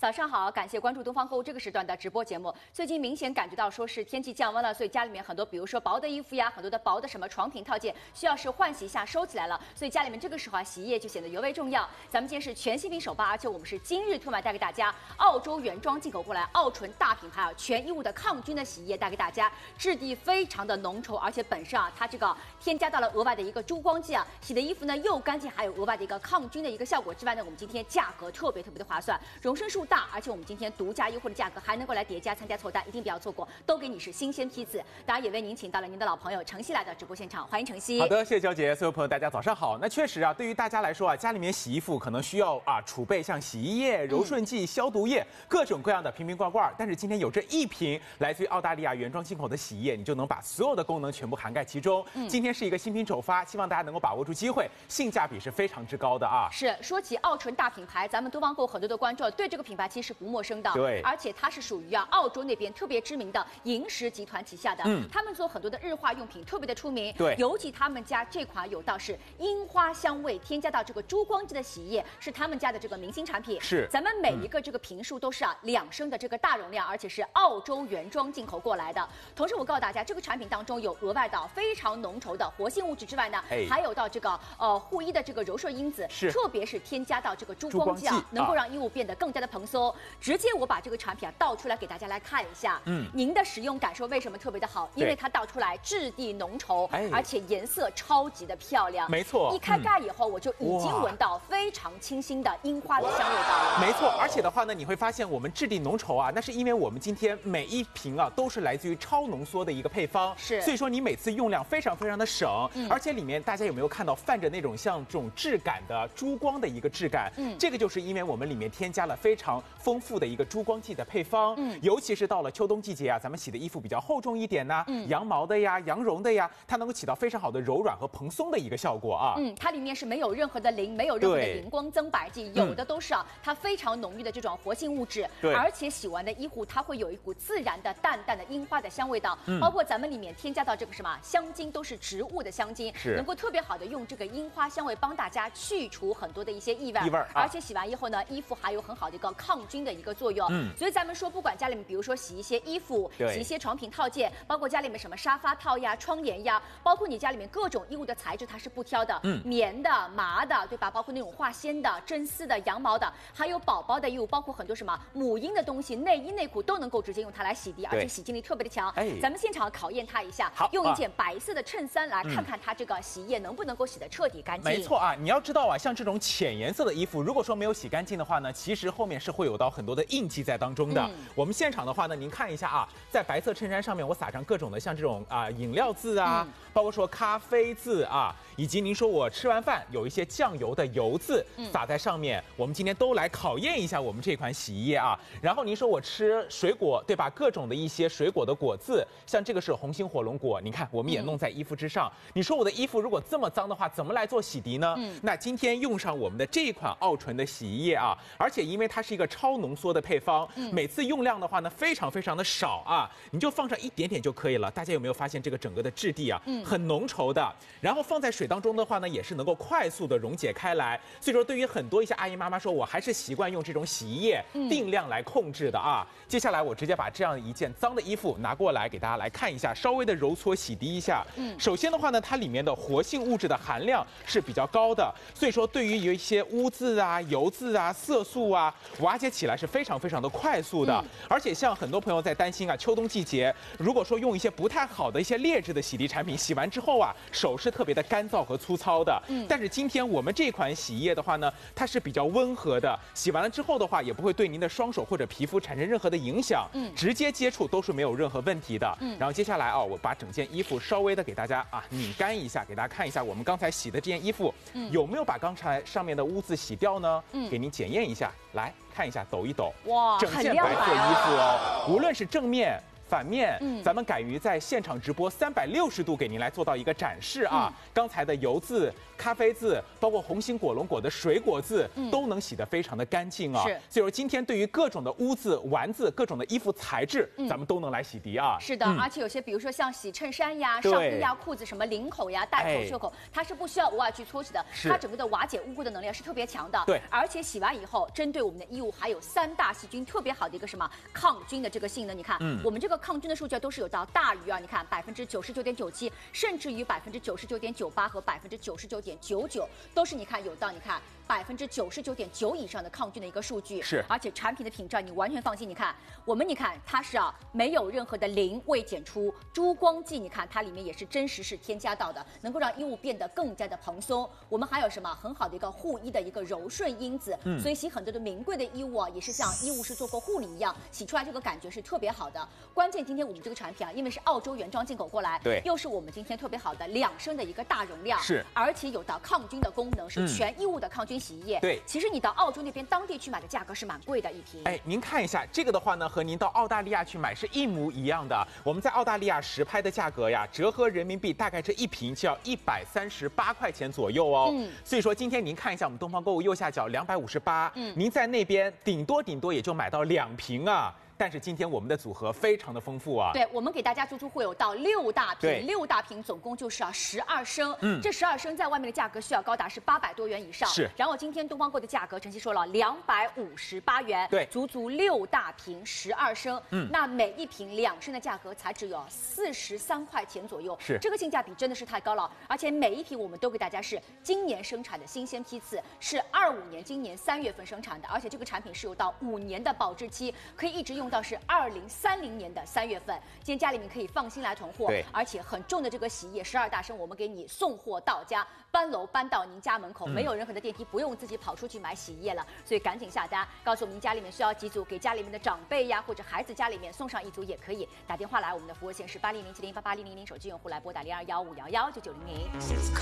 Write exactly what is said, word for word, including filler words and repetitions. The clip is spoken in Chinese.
早上好，感谢关注东方购物这个时段的直播节目。最近明显感觉到说是天气降温了，所以家里面很多，比如说薄的衣服呀，很多的薄的什么床品套件，需要是换洗一下收起来了，所以家里面这个时候啊，洗衣液就显得尤为重要。咱们今天是全新品首发，而且我们是今日特卖带给大家澳洲原装进口过来，澳纯大品牌啊，全衣物的抗菌的洗衣液带给大家，质地非常的浓稠，而且本身啊，它这个添加到了额外的一个珠光剂啊，洗的衣服呢又干净，还有额外的一个抗菌的一个效果之外呢，我们今天价格特别特别的划算，容身数大。而且我们今天独家优惠的价格还能够来叠加参加凑单，一定不要错过，都给你是新鲜批次。当然也为您请到了您的老朋友程曦来到直播现场，欢迎程曦。 好的，谢谢娇姐，所有朋友大家早上好。那确实啊，对于大家来说啊，家里面洗衣服可能需要啊储备像洗衣液、柔顺剂、消毒液，各种各样的瓶瓶罐罐。但是今天有这一瓶来自于澳大利亚原装进口的洗衣液，你就能把所有的功能全部涵盖其中。嗯，今天是一个新品首发，希望大家能够把握住机会，性价比是非常之高的啊。 是，说起澳纯大品牌，咱们东方购很多的观众对这个品牌其实不陌生的。 对， 而且它是属于啊澳洲那边特别知名的银石集团旗下的，嗯，他们做很多的日化用品特别的出名， 对， 尤其他们家这款有到是樱花香味添加到这个珠光剂的洗衣液，是他们家的这个明星产品， 是， 咱们每一个这个瓶数都是啊两升的这个大容量，而且是澳洲原装进口过来的。同时我告诉大家，这个产品当中有额外的非常浓稠的活性物质之外呢，哎，还有到这个呃护衣的这个柔顺因子， 是， 特别是添加到这个珠光剂啊，能够让衣物变得更加的蓬松。直接我把这个产品啊倒出来给大家来看一下，嗯，您的使用感受为什么特别的好？因为它倒出来质地浓稠，哎，而且颜色超级的漂亮。 没错， 一开盖以后，我就已经闻到非常清新的樱花的香味道了。 没错，而且的话呢，你会发现我们质地浓稠啊，那是因为我们今天每一瓶啊都是来自于超浓缩的一个配方， 是， 所以说你每次用量非常非常的省，嗯，而且里面大家有没有看到泛着那种像这种质感的珠光的一个质感？嗯，这个就是因为我们里面添加了非常丰富的一个珠光剂的配方，嗯，尤其是到了秋冬季节啊，咱们洗的衣服比较厚重一点呐、啊，嗯，羊毛的呀、羊绒的呀，它能够起到非常好的柔软和蓬松的一个效果啊。 嗯，它里面是没有任何的磷，没有任何的荧光增白剂，有的都是啊，它非常浓郁的这种活性物质，对，而且洗完的衣服它会有一股自然的淡淡的樱花的香味道，嗯，包括咱们里面添加到这个什么香精都是植物的香精，是能够特别好的用这个樱花香味帮大家去除很多的一些异味，异味、啊，而且洗完以后呢，衣服还有很好的一个抗菌的一个作用，嗯，所以咱们说不管家里面，比如说洗一些衣服，洗一些床品套件，包括家里面什么沙发套呀、窗帘呀，包括你家里面各种衣物的材质，它是不挑的，嗯，棉的、麻的，对吧？包括那种化纤的、真丝的、羊毛的，还有宝宝的衣物，包括很多什么母婴的东西，内衣内裤都能够直接用它来洗涤，而且洗净力特别的强。哎，咱们现场考验它一下，好，用一件白色的衬衫来看看它这个洗衣液能不能够洗得彻底干净。 没错啊，你要知道啊，像这种浅颜色的衣服，如果说没有洗干净的话呢，其实后面是会有到很多的印记在当中的。嗯，我们现场的话呢，您看一下啊，在白色衬衫上面我撒上各种的像这种啊饮料渍啊，嗯，包括说咖啡渍啊，以及您说我吃完饭有一些酱油的油渍撒在上面，嗯，我们今天都来考验一下我们这款洗衣液啊。然后您说我吃水果，对吧？各种的一些水果的果渍，像这个是红心火龙果，你看我们也弄在衣服之上。嗯，你说我的衣服如果这么脏的话，怎么来做洗涤呢？嗯，那今天用上我们的这一款澳纯的洗衣液啊，而且因为它是一个超浓缩的配方，嗯，每次用量的话呢非常非常的少啊，你就放上一点点就可以了。大家有没有发现这个整个的质地啊，嗯，很浓稠的，然后放在水当中的话呢，也是能够快速的溶解开来。所以说，对于很多一些阿姨妈妈说，我还是习惯用这种洗衣液，嗯，定量来控制的啊。接下来我直接把这样一件脏的衣服拿过来给大家来看一下，稍微的揉搓洗涤一下。嗯，首先的话呢，它里面的活性物质的含量是比较高的，所以说对于有一些污渍啊、油渍啊、色素啊，瓦解起来是非常非常的快速的。嗯，而且像很多朋友在担心啊，秋冬季节如果说用一些不太好的一些劣质的洗涤产品，洗完之后啊，手是特别的干燥和粗糙的。嗯，但是今天我们这款洗衣液的话呢，它是比较温和的，洗完了之后的话，也不会对您的双手或者皮肤产生任何的影响。嗯，直接接触都是没有任何问题的。嗯，然后接下来啊，我把整件衣服稍微的给大家啊拧干一下，给大家看一下我们刚才洗的这件衣服，嗯，有没有把刚才上面的污渍洗掉呢？嗯，给您检验一下，来看一下，抖一抖，哇，整件白色衣服哦，无论是正面。 反面，嗯，咱们敢于在现场直播三百六十度给您来做到一个展示啊。嗯、刚才的油渍、咖啡渍，包括红心果龙果的水果渍，嗯、都能洗得非常的干净啊。是，所以说今天对于各种的污渍、丸子、各种的衣服材质，嗯、咱们都能来洗涤啊。 是的，嗯、而且有些比如说像洗衬衫呀、上衣呀、裤子什么领口呀、带口、袖口，它是不需要额外去搓洗的，它整个的瓦解污垢的能力是特别强的。 对， 而且洗完以后，针对我们的衣物还有三大细菌特别好的一个什么抗菌的这个性能。你看，嗯、我们这个抗菌的数据都是有到大于啊，你看百分之九十九点九七，甚至于百分之九十九点九八和百分之九十九点九九，都是你看有到你看百分之九十九点九以上的抗菌的一个数据。 是， 而且产品的品质你完全放心。你看，我们你看它是啊没有任何的磷未检出，珠光剂你看它里面也是真实是添加到的，能够让衣物变得更加的蓬松。我们还有什么很好的一个护衣的一个柔顺因子，嗯，所以洗很多的名贵的衣物啊，也是像衣物是做过护理一样，洗出来这个感觉是特别好的。关键今天我们这个产品啊，因为是澳洲原装进口过来， 对， 又是我们今天特别好的两升的一个大容量， 是， 而且有到抗菌的功能，是全衣物的抗菌洗衣液。嗯、 对， 其实你到澳洲那边当地去买的价格是蛮贵的一瓶。 哎，您看一下这个的话呢，和您到澳大利亚去买是一模一样的。我们在澳大利亚实拍的价格呀，折合人民币大概这一瓶就要一百三十八块钱左右哦。嗯，所以说今天您看一下我们东方购物右下角两百五十八，嗯，您在那边顶多顶多也就买到两瓶啊。但是今天我们的组合非常的丰富啊！ 对，我们给大家足足会有到六大瓶，六大瓶总共就是啊十二升。嗯，这十二升在外面的价格需要高达是八百多元以上。 是。 然后今天东方购的价格，晨曦说了两百五十八元。 对， 足足六大瓶十二升。嗯，那每一瓶两升的价格才只有四十三块钱左右。 是。 这个性价比真的是太高了，而且每一瓶我们都给大家是今年生产的新鲜批次，是二五年今年三月份生产的，而且这个产品是有到五年的保质期，可以一直用到是二零三零年的三月份。今天家里面可以放心来囤货， 对， 而且很重的这个洗衣液十二大升，我们给你送货到家，搬楼搬到您家门口，嗯、没有任何的电梯，不用自己跑出去买洗衣液了，所以赶紧下单，告诉我们您家里面需要几组，给家里面的长辈呀或者孩子家里面送上一组也可以，打电话来我们的服务线是八零零七零八八零零零，手机用户来拨打零二幺五幺幺九九零零。